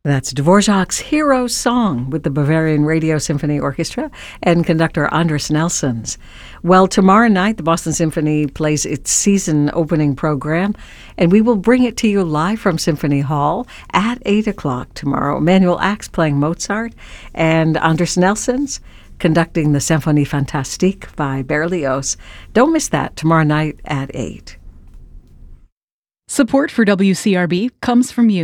That's Dvorak's Hero Song with the Bavarian Radio Symphony Orchestra and conductor Andris Nelsons. Well, tomorrow night, the Boston Symphony plays its season opening program, and we will bring it to you live from Symphony Hall at 8 o'clock tomorrow. Emanuel Ax playing Mozart and Andris Nelsons conducting the Symphonie Fantastique by Berlioz. Don't miss that tomorrow night at 8. Support for WCRB comes from you.